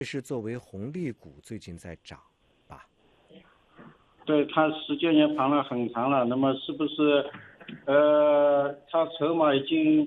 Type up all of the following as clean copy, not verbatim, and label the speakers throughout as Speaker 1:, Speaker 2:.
Speaker 1: 是作为红利股最近在涨吧？
Speaker 2: 对，它时间也盘了很长了，那么是不是它筹码已经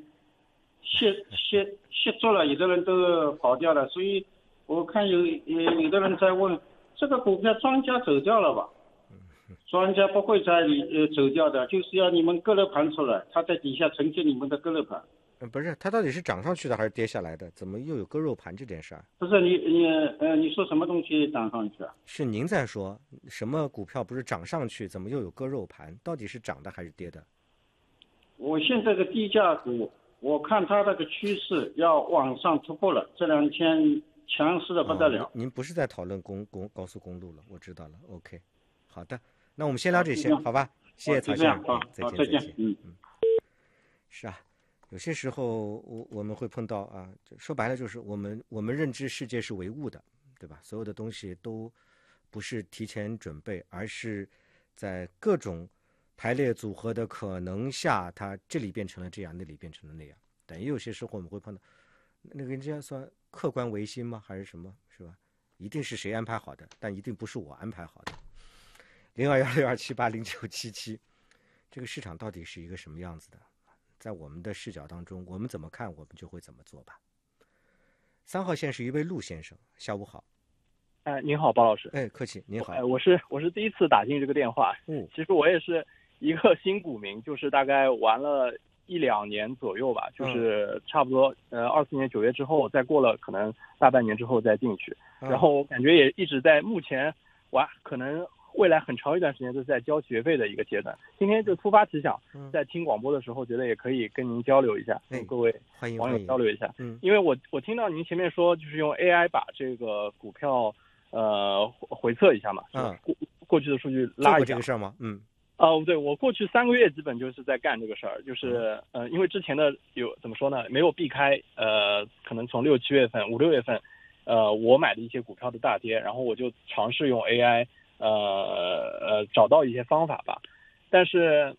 Speaker 2: 卸做了，有的人都跑掉了，所以我看有的人在问，这个股票庄家走掉了吧？庄家不会在走掉的，就是要你们割了盘出来，他在底下承接你们的割肉盘。
Speaker 1: 不是，它到底是涨上去的还是跌下来的？怎么又有割肉盘这件事儿？
Speaker 2: 不是你说什么东西涨上去啊？
Speaker 1: 是您在说什么股票不是涨上去，怎么又有割肉盘？到底是涨的还是跌的？
Speaker 2: 我现在的低价股，我看它那个趋势要往上突破了，这2天强势的不得了。
Speaker 1: 您不是在讨论高速公路了，我知道了。OK， 好的，那我们先聊这些，好吧？谢谢曹先生，再见。是啊，有些时候我们会碰到啊，说白了就是我们认知世界是唯物的，对吧？所有的东西都不是提前准备，而是在各种排列组合的可能下，它这里变成了这样，那里变成了那样。但也有些时候我们会碰到，那个人家算客观唯心吗？还是什么？是吧？一定是谁安排好的，但一定不是我安排好的。0216278077，这个市场到底是一个什么样子的？在我们的视角当中，我们怎么看，我们就会怎么做吧。3号线是一位陆先生，下午好。
Speaker 3: 您好，包老师。
Speaker 1: 客气，您好。
Speaker 3: 我是第一次打进这个电话。其实我也是一个新股民，就是大概玩了1-2年左右吧，就是差不多24年9月之后，再过了可能大半年之后再进去。然后我感觉也一直在目前玩，可能未来很长一段时间都是在交学费的一个阶段。今天就突发奇想，在听广播的时候，觉得也可以跟您交流一下，跟各位网友交流一下。因为我听到您前面说，就是用 AI 把这个股票回测一下嘛，过去的数据拉一下。
Speaker 1: 做过这个事儿吗？
Speaker 3: 对，我过去3个月基本就是在干这个事儿，就是因为之前的怎么说呢，没有避开可能从6、7月份、5、6月份，我买的一些股票的大跌，然后我就尝试用 AI。找到一些方法吧，但是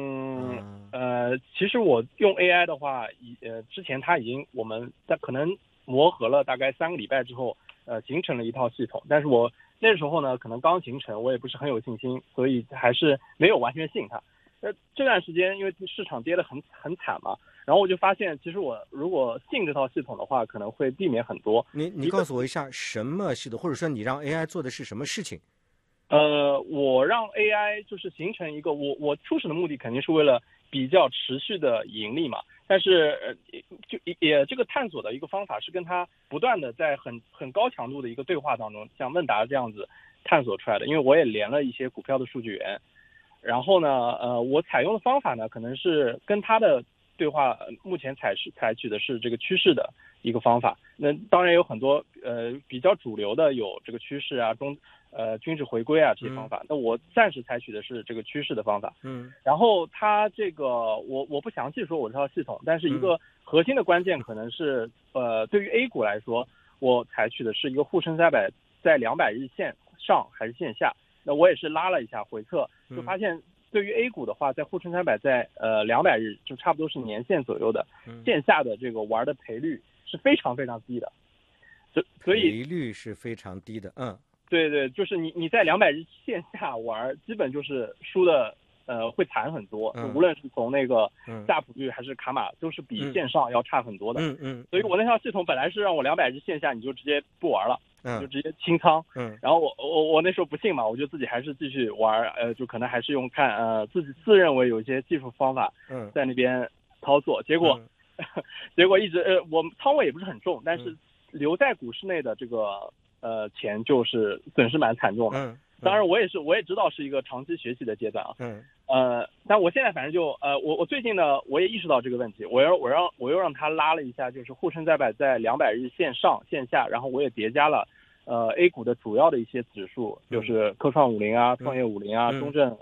Speaker 3: 其实我用 AI 的话，之前我们在可能磨合了大概3个礼拜之后，形成了一套系统，但是我那时候呢，可能刚形成，我也不是很有信心，所以还是没有完全信它。这段时间因为市场跌得很惨嘛，然后我就发现，其实我如果信这套系统的话，可能会避免很多。
Speaker 1: 你告诉我一下什么系统，或者说你让 AI 做的是什么事情？
Speaker 3: 我让 AI 就是形成一个我初始的目的肯定是为了比较持续的盈利嘛，但是这个探索的一个方法是跟它不断的在很高强度的一个对话当中，像问答这样子探索出来的。因为我也连了一些股票的数据源，然后呢，我采用的方法呢，可能是跟它的对话，目前采取的是这个趋势的一个方法。那当然有很多比较主流的有这个趋势啊均值回归啊这些方法，那我暂时采取的是这个趋势的方法。然后它这个我不详细说我这套系统，但是一个核心的关键可能是对于 A 股来说，我采取的是一个沪深300在200日线上还是线下。那我也是拉了一下回测，就发现对于 A 股的话，在沪深300在200日就差不多是年线左右的线下的这个玩的赔率是非常非常低的，所以
Speaker 1: 赔率是非常低的。
Speaker 3: 对，就是你在200日线下玩，基本就是输的会惨很多，无论是从那个夏普率还是卡码，都是比线上要差很多的。所以我那套系统本来是让我200日线下你就直接不玩了，就直接清仓。然后我那时候不信嘛，我就自己还是继续玩，就可能还是用自己自认为有一些技术方法在那边操作，结果一直我仓位也不是很重，但是留在股市内的这个钱就是损失蛮惨重的。当然我也知道是一个长期学习的阶段啊。但我现在反正就我最近呢，我也意识到这个问题，我又让他拉了一下，就是沪深300在200日线上线下，然后我也叠加了A 股的主要的一些指数，就是科创50啊、创业50啊、中证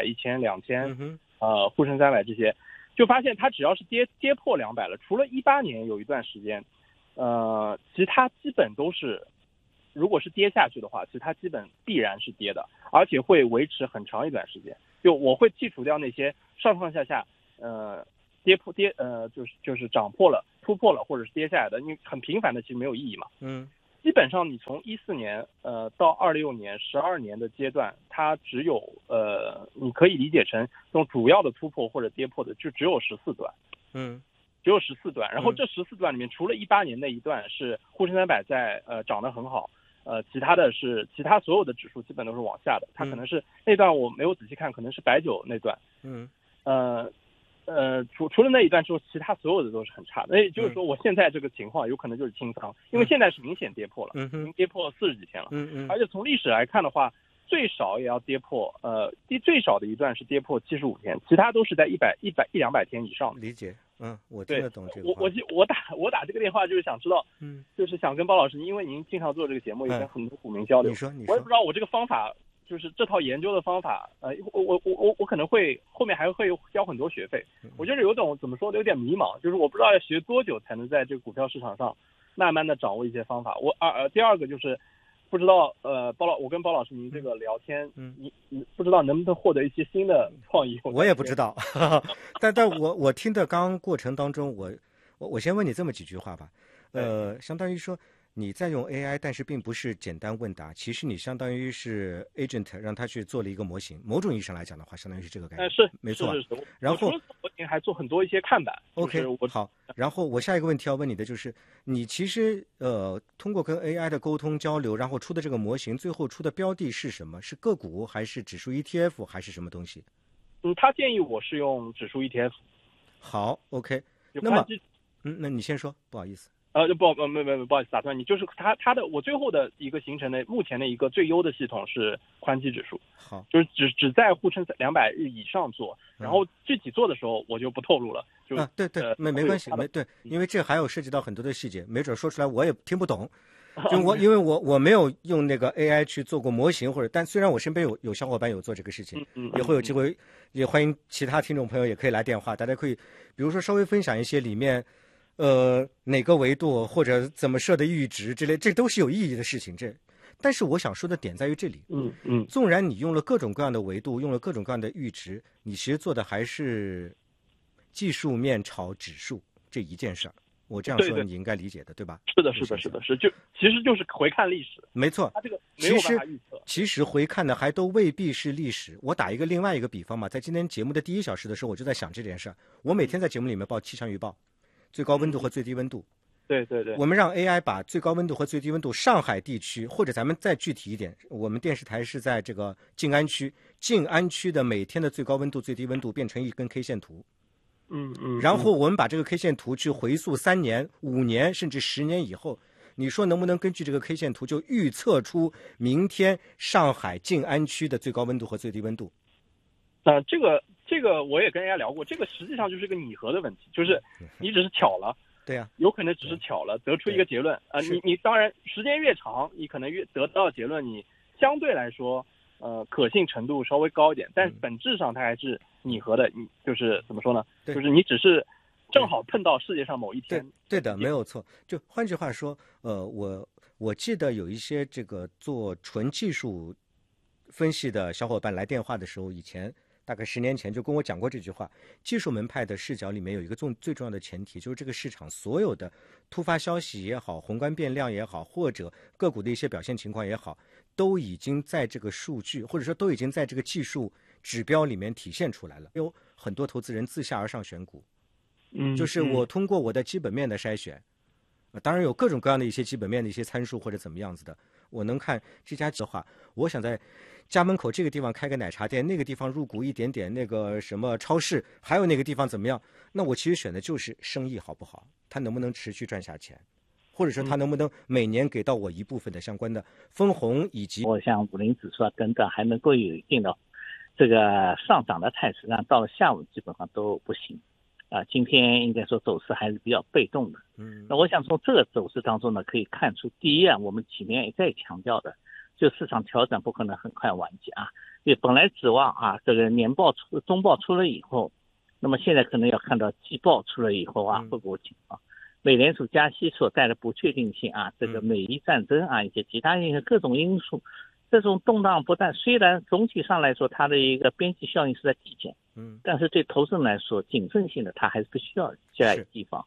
Speaker 3: 500、1000、2000，沪深300这些，就发现它只要是跌破200了，除了18年有一段时间，其他基本都是。如果是跌下去的话，其实它基本必然是跌的，而且会维持很长一段时间。就我会剔除掉那些上上下下，就是涨破了、突破了或者是跌下来的，因为很频繁的其实没有意义嘛。 基本上你从14年到26年12年的阶段，它只有你可以理解成这种主要的突破或者跌破的就只有14段，只有14段。然后这14段里面，除了18年那一段是沪深300在涨得很好，其他所有的指数基本都是往下的。它可能是那段我没有仔细看，可能是白酒那段，除了那一段之后，其他所有的都是很差的。那也就是说，我现在这个情况有可能就是清仓，因为现在是明显跌破了，已经跌破了40几天了。而且从历史来看的话，最少也要跌破最少的一段是跌破75天，其他都是在100-200天以上的。
Speaker 1: 理解，我听得懂这个。
Speaker 3: 我打这个电话就是想知道，就是想跟包老师，因为您经常做这个节目，也跟很多股民交流。
Speaker 1: 你说，
Speaker 3: 我也不知道我这个方法。就是这套研究的方法，我可能会后面还会交很多学费。我觉得有种怎么说，有点迷茫，就是我不知道要学多久才能在这个股票市场上慢慢的掌握一些方法。第二个就是不知道我跟包老师您这个聊天，你不知道能不能获得一些新的创意。
Speaker 1: 我也不知道，但我听的刚刚过程当中，我先问你这么几句话吧，相当于说。你在用 AI， 但是并不是简单问答，其实你相当于是 agent 让他去做了一个模型，某种意义上来讲的话，相当于是这个概念。
Speaker 3: 是，
Speaker 1: 没错。
Speaker 3: 是。
Speaker 1: 然后
Speaker 3: 模型还做很多一些看板。
Speaker 1: OK， 好。然后我下一个问题要问你的就是，你其实通过跟 AI 的沟通交流，然后出的这个模型，最后出的标的是什么？是个股还是指数 ETF 还是什么东西？
Speaker 3: 他建议我是用指数 ETF。
Speaker 1: 好 ，OK。那么，那你先说，不好意思。
Speaker 3: 不好意思打断你，就是我最后的一个形成的目前的一个最优的系统是宽基指数，
Speaker 1: 好，
Speaker 3: 就是只在沪深200日以上做，然后具体做的时候我就不透露了。
Speaker 1: 对，没关系，对，因为这还有涉及到很多的细节，没准说出来我也听不懂。因为我没有用那个 AI 去做过模型，但虽然我身边有小伙伴有做这个事情，也会有机会，也欢迎其他听众朋友也可以来电话，大家可以比如说稍微分享一些里面。哪个维度或者怎么设的阈值之类，这都是有意义的事情。但是我想说的点在于这里，纵然你用了各种各样的维度，用了各种各样的阈值，你其实做的还是技术面炒指数这一件事儿。我这样说你应该理解的，对吧？
Speaker 3: 是的，其实就是回看历史。
Speaker 1: 没错，
Speaker 3: 它这个没有办法预测。
Speaker 1: 其实回看的还都未必是历史。我打另外一个比方嘛，在今天节目的第1小时的时候，我就在想这件事儿。我每天在节目里面报气象预报。最高温度和最低温度，
Speaker 3: 对，
Speaker 1: 我们让 AI 把最高温度和最低温度上海地区，或者咱们再具体一点，我们电视台是在这个静安区的每天的最高温度、最低温度变成一根 K 线图，然后我们把这个 K 线图去回溯3年、5年甚至10年以后，你说能不能根据这个 K 线图就预测出明天上海静安区的最高温度和最低温度？
Speaker 3: 这个我也跟人家聊过，这个实际上就是个拟合的问题，就是你只是巧了，
Speaker 1: 对呀，
Speaker 3: 有可能只是巧了得出一个结论啊。你当然时间越长，你可能越得到的结论，你相对来说可信程度稍微高一点，但本质上它还是拟合的。你就是怎么说呢？就是你只是正好碰到世界上某一天。
Speaker 1: 对的，没有错。就换句话说，我记得有一些这个做纯技术分析的小伙伴来电话的时候，以前。大概10年前就跟我讲过这句话，技术门派的视角里面有一个最重要的前提，就是这个市场所有的突发消息也好，宏观变量也好，或者个股的一些表现情况也好，都已经在这个数据或者说都已经在这个技术指标里面体现出来了。有很多投资人自下而上选股，就是我通过我的基本面的筛选，当然有各种各样的一些基本面的一些参数或者怎么样子的，我能看这家的话，我想在家门口这个地方开个奶茶店，那个地方入股一点点那个什么超市，还有那个地方怎么样，那我其实选的就是生意好不好，它能不能持续赚下钱，或者说它能不能每年给到我一部分的相关的分红，以及
Speaker 4: 我像50指数等等还能够有一定的这个上涨的态势，但到了下午基本上都不行今天应该说走势还是比较被动的。那我想从这个走势当中呢，可以看出，第一我们前面也在强调的，就市场调整不可能很快完结因为本来指望这个年报中报出了以后，那么现在可能要看到季报出了以后会不会情况。美联储加息所带的不确定性这个美伊战争以及其他一些各种因素，这种动荡不但虽然总体上来说它的一个边际效应是在递减，但是对投资人来说谨慎性的它还是不需要加以提防。